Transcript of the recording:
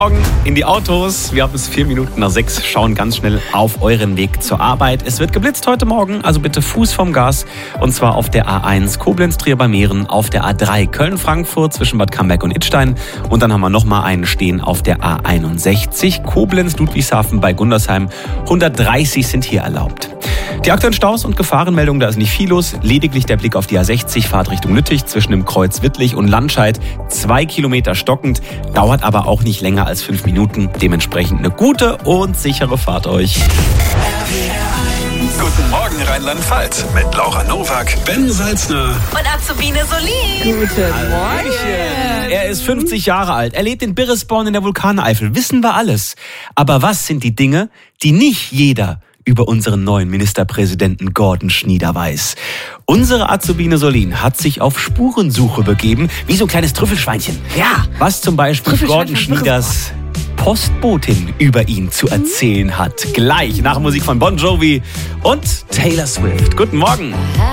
Morgen in die Autos. Wir haben es 6:04, schauen ganz schnell auf euren Weg zur Arbeit. Es wird geblitzt heute Morgen, also bitte Fuß vom Gas. Und zwar auf der A1 Koblenz-Trier-bei-Meeren, auf der A3 Köln-Frankfurt zwischen Bad Camberg und Idstein. Und dann haben wir nochmal einen stehen auf der A61 Koblenz-Ludwigshafen bei Gundersheim. 130 sind hier erlaubt. Die aktuellen Staus und Gefahrenmeldungen, da ist nicht viel los. Lediglich der Blick auf die A60, Fahrt Richtung Lüttich zwischen dem Kreuz Wittlich und Landscheid. 2 Kilometer stockend, dauert aber auch nicht länger als 5 Minuten. Dementsprechend eine gute und sichere Fahrt euch. Guten Morgen Rheinland-Pfalz mit Laura Nowak, Ben Salzner und Azubine Solin. Guten Morgen. Er ist 50 Jahre alt. Er lebt in Birresborn in der Vulkaneifel. Wissen wir alles. Aber was sind die Dinge, die nicht jeder über unseren neuen Ministerpräsidenten Gordon Schnieder weiß? Unsere Azubine Solin hat sich auf Spurensuche begeben, wie so ein kleines Trüffelschweinchen. Ja. Was zum Beispiel Gordon Schnieders Postbotin über ihn zu erzählen hat. Gleich nach Musik von Bon Jovi und Taylor Swift. Guten Morgen.